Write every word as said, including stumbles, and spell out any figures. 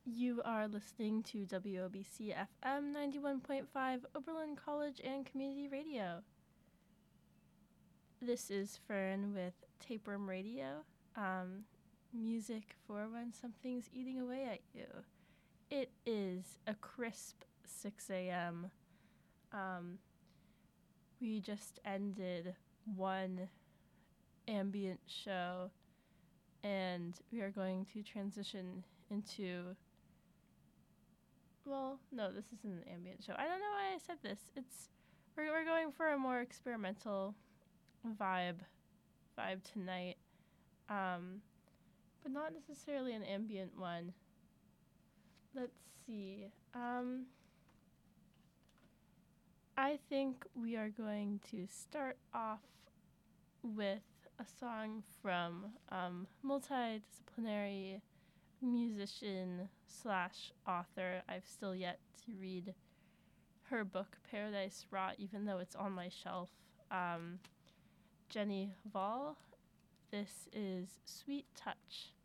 You are listening to W O B C F M ninety-one point five Oberlin College and Community Radio. This is Fern with Tapeworm Radio, um, music for when something's eating away at you. It is a crisp six a.m. Um, we just ended one ambient show, and we are going to transition into... Well, no, this isn't an ambient show. I don't know why I said this. It's we're we're going for a more experimental vibe vibe tonight. Um, but not necessarily an ambient one. Let's see. Um, I think we are going to start off with a song from um, multidisciplinary musician slash author. I've still yet to read her book Paradise Rot, even though it's on my shelf. Um, Jenny Val. This is Sweet Touch.